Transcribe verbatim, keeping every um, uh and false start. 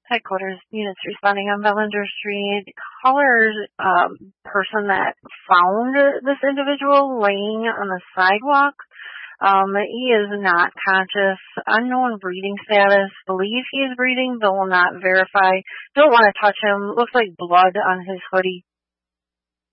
Headquarters units responding on Bellender Street. Caller um, person that found this individual laying on the sidewalk. Um, he is not conscious. Unknown breathing status. Believe he is breathing, but will not verify. Don't want to touch him. Looks like blood on his hoodie.